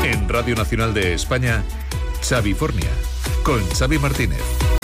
En Radio Nacional de España, Xavifornia, con Xavi Martínez.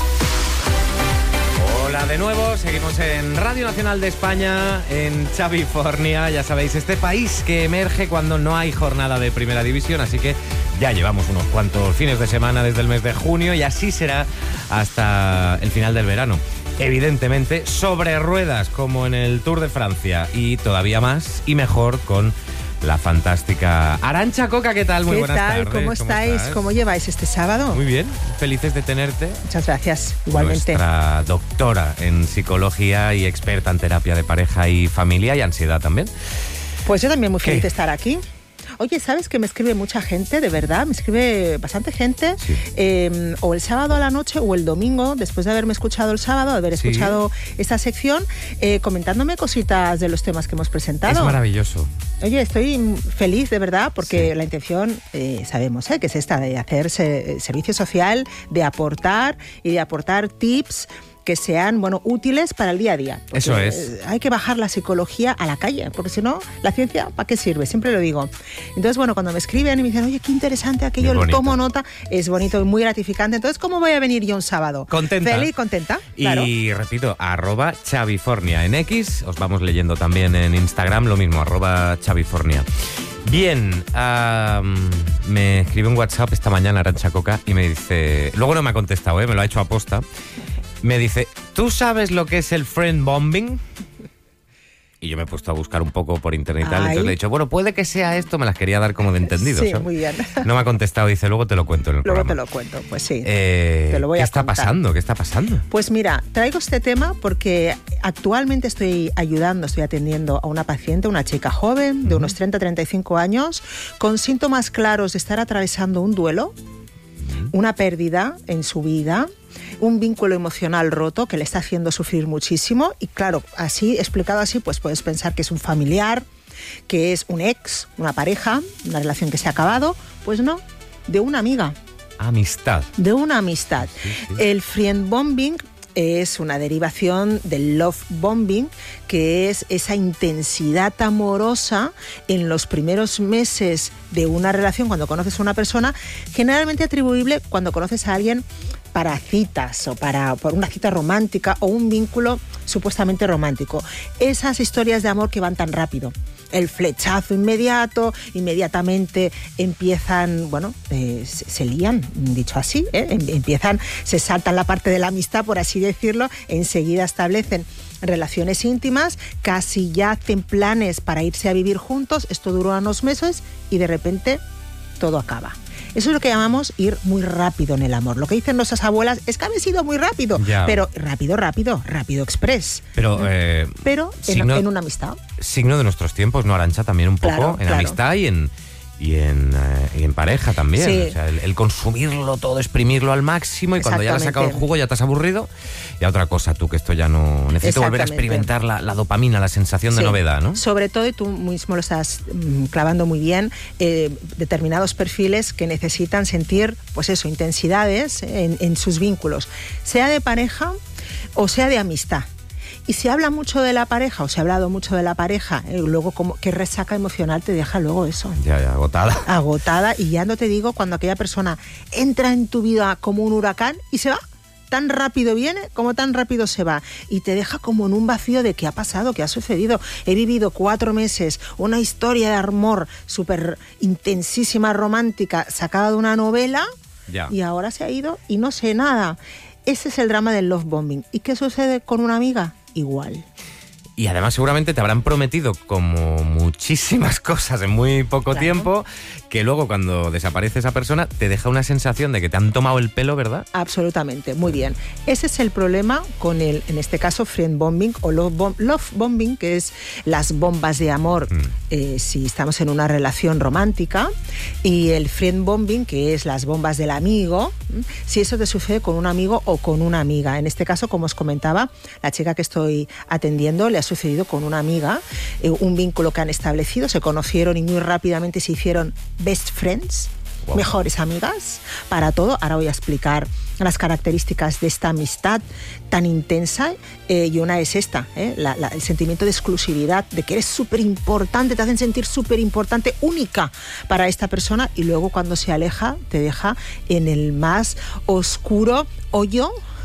Hola de nuevo, seguimos en Radio Nacional de España, en Xavifornia, ya sabéis, este país que emerge cuando no hay jornada de Primera División, así que ya llevamos unos cuantos fines de semana desde el mes de junio y así será hasta el final del verano. Evidentemente, sobre ruedas, como en el Tour de Francia, y todavía más y mejor con la fantástica Arantxa Coca. ¿Qué tal? Muy buenas tardes. ¿Cómo estáis? ¿Cómo lleváis este sábado? Muy bien, felices de tenerte. Muchas gracias, igualmente. Nuestra doctora en psicología y experta en terapia de pareja y familia y ansiedad también. Pues yo también muy feliz de estar aquí. Oye, ¿sabes que me escribe mucha gente, de verdad? Me escribe bastante gente, sí. O el sábado a la noche o el domingo, después de haberme escuchado el sábado, de haber escuchado esta sección, comentándome cositas de los temas que hemos presentado. Es maravilloso. Oye, estoy feliz, de verdad, porque la intención, sabemos, que es esta, de hacer servicio social, de aportar y de aportar tips que sean, útiles para el día a día. Eso es. Hay que bajar la psicología a la calle, porque si no, la ciencia, ¿para qué sirve? Siempre lo digo. Entonces, cuando me escriben y me dicen, oye, qué interesante aquello, lo tomo nota, es bonito y muy gratificante. Entonces, ¿cómo voy a venir yo un sábado? Contenta. Feliz, contenta, claro. Y repito, @Xavifornia en X, os vamos leyendo también en Instagram, lo mismo, @Xavifornia. Bien, me escribe un WhatsApp esta mañana Arantxa Coca y me dice, luego no me ha contestado, me lo ha hecho aposta. Me dice, ¿tú sabes lo que es el friend bombing? Y yo me he puesto a buscar un poco por internet y tal. Entonces le he dicho, puede que sea esto. Me las quería dar como de entendido. Sí, ¿sabes? Muy bien. No me ha contestado. Dice, luego te lo cuento en el programa. Luego te lo cuento, pues sí. Te lo voy a contar. ¿Qué está pasando? Pues mira, traigo este tema porque actualmente estoy atendiendo a una paciente, una chica joven de unos 30-35 años, con síntomas claros de estar atravesando un duelo, una pérdida en su vida, un vínculo emocional roto que le está haciendo sufrir muchísimo. Y claro, así, explicado así, pues puedes pensar que es un familiar, que es un ex, una pareja, una relación que se ha acabado. Pues no, de una amiga. Amistad. De una amistad. Sí. El friend bombing es una derivación del love bombing, que es esa intensidad amorosa en los primeros meses de una relación, cuando conoces a una persona, generalmente atribuible cuando conoces a alguien para citas o por una cita romántica o un vínculo supuestamente romántico. Esas historias de amor que van tan rápido. El flechazo inmediato, inmediatamente empiezan, se lían, dicho así, se saltan la parte de la amistad, por así decirlo, enseguida establecen relaciones íntimas, casi ya hacen planes para irse a vivir juntos, esto dura unos meses y de repente todo acaba. Eso es lo que llamamos ir muy rápido en el amor. Lo que dicen nuestras abuelas es que habéis ido muy rápido, pero rápido express. Pero en una amistad. Signo de nuestros tiempos, ¿no, Arantxa? También un poco en amistad y en pareja también. Sí. O sea, el consumirlo todo, exprimirlo al máximo y cuando ya le has sacado el jugo ya te has aburrido. Y a otra cosa, tú, que esto ya no... Necesito volver a experimentar la dopamina, la sensación de novedad, ¿no? Sobre todo, y tú mismo lo estás clavando muy bien, determinados perfiles que necesitan sentir, intensidades en sus vínculos, sea de pareja o sea de amistad. Y se habla mucho de la pareja, o se ha hablado mucho de la pareja, luego qué resaca emocional te deja luego eso. Ya, agotada. Agotada, y ya no te digo cuando aquella persona entra en tu vida como un huracán y se va. Tan rápido viene como tan rápido se va. Y te deja como en un vacío de qué ha pasado, qué ha sucedido. He vivido 4 meses una historia de amor súper intensísima, romántica, sacada de una novela, y ahora se ha ido y no sé nada. Ese es el drama del love bombing. ¿Y qué sucede con una amiga? Igual. Y además seguramente te habrán prometido como muchísimas cosas en muy poco tiempo, que luego cuando desaparece esa persona te deja una sensación de que te han tomado el pelo, ¿verdad? Absolutamente, muy bien. Ese es el problema con en este caso, friend bombing o love bombing, que es las bombas de amor si estamos en una relación romántica, y el friend bombing, que es las bombas del amigo, si eso te sucede con un amigo o con una amiga. En este caso, como os comentaba, la chica que estoy atendiendo le ha sucedido con una amiga, un vínculo que han establecido, se conocieron y muy rápidamente se hicieron best friends, mejores amigas, para todo. Ahora voy a explicar las características de esta amistad tan intensa, y una es esta, el sentimiento de exclusividad, de que eres súper importante, te hacen sentir súper importante, única para esta persona, y luego cuando se aleja te deja en el más oscuro hoyo